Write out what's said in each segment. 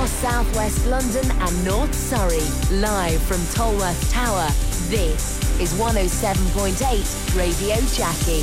across southwest London and North Surrey. Live from Tolworth Tower, this is 107.8 Radio Jackie.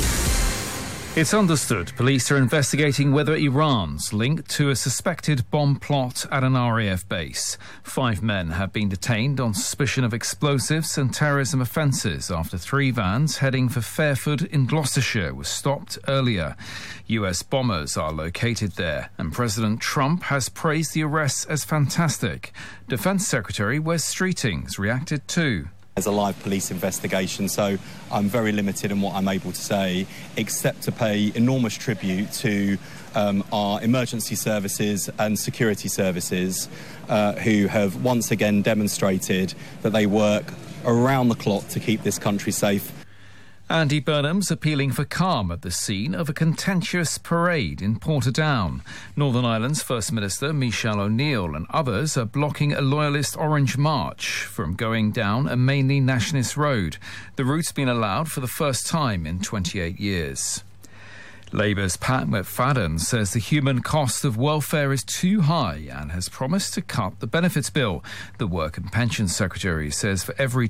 It's understood police are investigating whether Iran's linked to a suspected bomb plot at an RAF base. 5 men have been detained on suspicion of explosives and terrorism offences after 3 vans heading for Fairford in Gloucestershire were stopped earlier. US bombers are located there, and President Trump has praised the arrests as fantastic. Defence Secretary Wes Streetings reacted too. There's a live police investigation, so I'm very limited in what I'm able to say, except to pay enormous tribute to our emergency services and security services who have once again demonstrated that they work around the clock to keep this country safe. Andy Burnham's appealing for calm at the scene of a contentious parade in Portadown. Northern Ireland's First Minister Michelle O'Neill and others are blocking a loyalist Orange March from going down a mainly nationalist road. The route's been allowed for the first time in 28 years. Labour's Pat McFadden says the human cost of welfare is too high and has promised to cut the benefits bill. The Work and Pensions Secretary says for every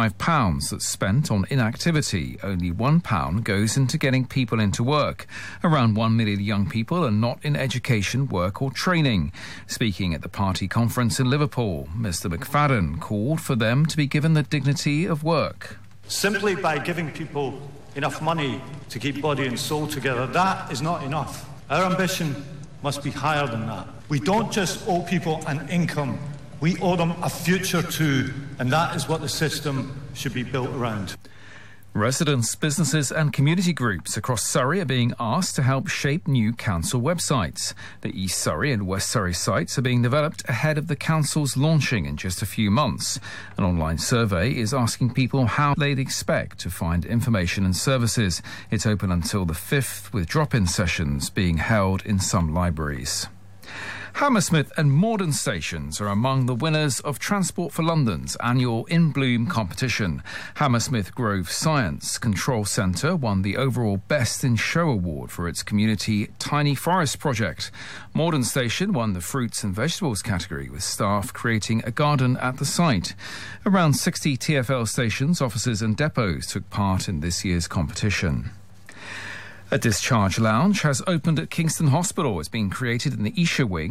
£25 that's spent on inactivity, only £1 goes into getting people into work. Around 1 million young people are not in education, work or training. Speaking at the party conference in Liverpool, Mr McFadden called for them to be given the dignity of work. Simply by giving people enough money to keep body and soul together, that is not enough. Our ambition must be higher than that. We don't just owe people an income, we owe them a future too, and that is what the system should be built around. Residents, businesses and community groups across Surrey are being asked to help shape new council websites. The East Surrey and West Surrey sites are being developed ahead of the council's launching in just a few months. An online survey is asking people how they'd expect to find information and services. It's open until the 5th, with drop-in sessions being held in some libraries. Hammersmith and Morden stations are among the winners of Transport for London's annual In Bloom competition. Hammersmith Grove Science Control Centre won the overall Best in Show award for its community Tiny Forest project. Morden Station won the Fruits and Vegetables category, with staff creating a garden at the site. Around 60 TfL stations, offices and depots took part in this year's competition. A discharge lounge has opened at Kingston Hospital. It's been created in the Esher wing